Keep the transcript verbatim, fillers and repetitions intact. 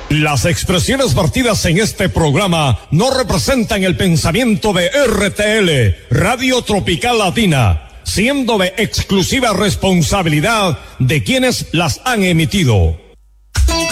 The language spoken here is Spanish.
Las expresiones vertidas en este programa no representan el pensamiento de R T L, Radio Tropical Latina, siendo de exclusiva responsabilidad de quienes las han emitido.